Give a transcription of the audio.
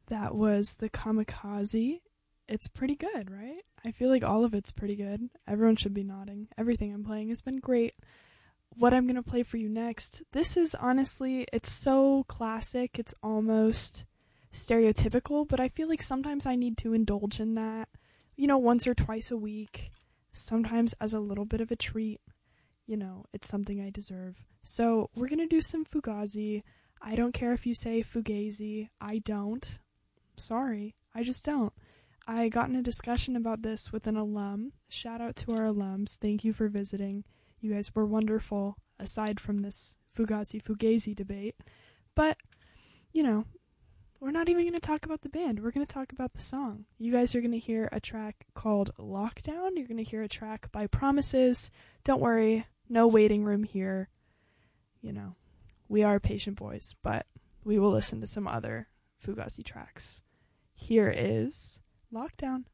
That was the Kamikaze. It's pretty good, right? I feel like all of it's pretty good. Everyone should be nodding. Everything I'm playing has been great. What I'm going to play for you next, this is honestly, it's so classic, it's almost stereotypical, but I feel like sometimes I need to indulge in that, once or twice a week, sometimes as a little bit of a treat. It's something I deserve. So we're going to do some Fugazi. I don't care if you say Fugazi. I don't. Sorry, I just don't. I got in a discussion about this with an alum. Shout out to our alums. Thank you for visiting. You guys were wonderful, aside from this Fugazi debate. But, we're not even going to talk about the band. We're going to talk about the song. You guys are going to hear a track called Lockdown. You're going to hear a track by Promises. Don't worry, no waiting room here. We are patient boys, but we will listen to some other Fugazi tracks. Here is Lockdown.